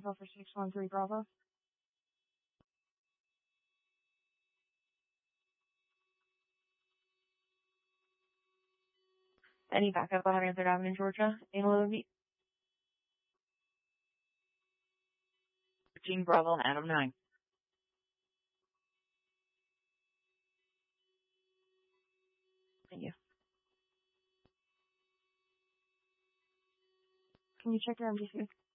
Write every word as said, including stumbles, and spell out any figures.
Alpha for six one three Bravo. Any backup on one hundred third Avenue, Georgia? Angelo V. thirteen Bravo, Adam nine. Thank you. Can you check your M D C?